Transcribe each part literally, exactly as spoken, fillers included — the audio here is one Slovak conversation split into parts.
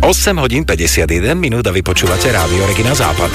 osem hodín päťdesiatjeden minút a vy počúvate Rádio Regina Západ.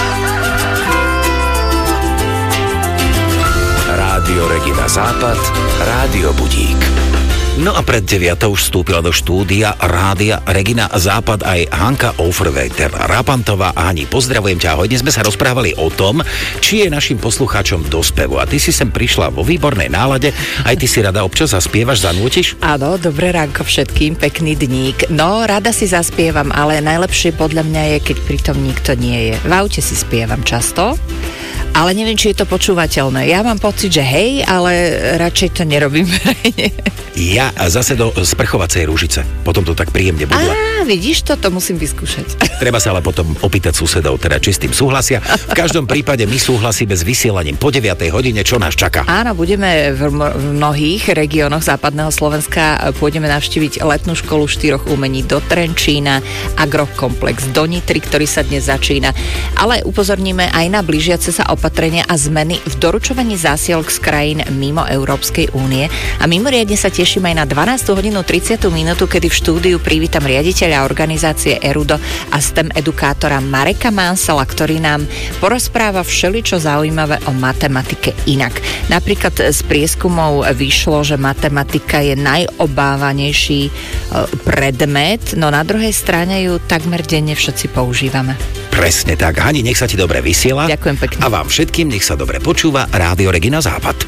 Rádio Regina Západ, Rádio Budík. No a pred deviatou už vstúpila do štúdia Rádia Regina Západ aj Hanka Ofrveiter-Rapantová. Hani, pozdravujem ťa. Hodne sme sa rozprávali o tom, či je našim poslucháčom do spevu. A ty si sem prišla vo výbornej nálade. Aj ty si rada občas zaspievaš, zanútiš? Áno, dobré ránko všetkým, pekný dník. No, rada si zaspievam, ale najlepšie podľa mňa je, keď pritom nikto nie je. V aute si spievam často, ale neviem, či je to počúvateľné. Ja mám pocit, že hej, ale radšej to nerobím. Ja zase do sprchovacej rúžice. Potom to tak príjemne budlo. Á, vidíš to? To musím vyskúšať. Treba sa ale potom opýtať susedov, teda či s tým súhlasia. V každom prípade my súhlasíme s vysielaním po deviatej hodine, čo nás čaká. Áno, budeme v, m- v mnohých regiónoch západného Slovenska. Pôjdeme navštíviť letnú školu štyroch umení do Trenčína, agrokomplex do Nitry, ktorý sa dnes začína. Ale upozorníme aj na blížiace sa opatrenia a zmeny v doručovaní zásielok z krajín mimo Európskej únie. A mimoriadne sa teším aj na dvanástu hodinu tridsiatu minútu, kedy v štúdiu privítam riaditeľa organizácie Erudo a STEM edukátora Mareka Mansela, ktorý nám porozpráva všeličo zaujímavé o matematike inak. Napríklad z prieskumov vyšlo, že matematika je najobávanejší predmet, no na druhej strane ju takmer denne všetci používame. Presne tak. Hani, nech sa ti dobre vysiela. Ďakujem pekne. A vám všetkým nech sa dobre počúva Rádio Regina Západ.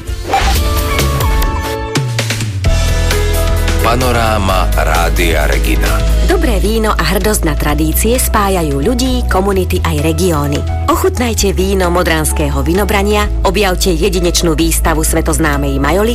Panoráma Rádia Regina. Dobré víno a hrdosť na tradície spájajú ľudí, komunity aj regióny. Ochutnajte víno Modranského vinobrania, objavte jedinečnú výstavu svetoznámej Majoli